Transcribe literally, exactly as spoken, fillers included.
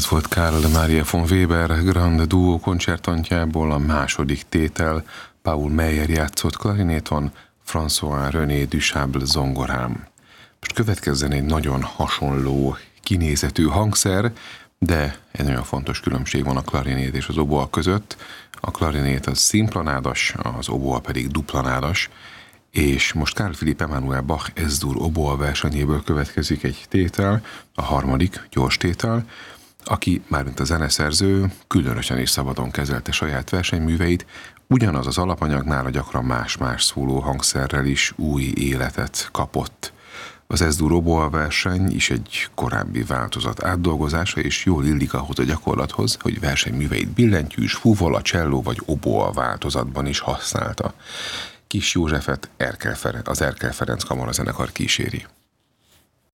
Ez volt Carl Maria von Weber Grand Duo koncertantjából a második tétel. Paul Meyer játszott klarinéton, François René Duchable zongorán. Most következzen egy nagyon hasonló kinézetű hangszer, de egy nagyon fontos különbség van a klarinét és az oboa között. A klarinét az színplanádas, az oboa pedig duplanádas, és most Carl Philipp Emanuel Bach Es-dur oboa versenyéből következik egy tétel, a harmadik gyors tétel, aki, mármint a zeneszerző, különösen és szabadon kezelte saját versenyműveit, ugyanaz az alapanyagnál a gyakran más-más szóló hangszerrel is új életet kapott. Az Es-dur oboa verseny is egy korábbi változat átdolgozása, és jól illik ahhoz a gyakorlathoz, hogy versenyműveit billentyűs, fuvola, cselló vagy oboa változatban is használta. Kis Józsefet Erkel Ferenc, az Erkel Ferenc Kamarazenekar kíséri.